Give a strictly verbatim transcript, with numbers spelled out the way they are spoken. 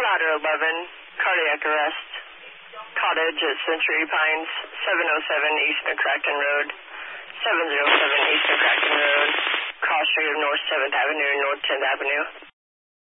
ladder eleven, cardiac arrest. Cottage at Century Pines, seven oh seven East McCracken Road, seven oh seven East McCracken Road, cross street of North seventh Avenue and North tenth Avenue.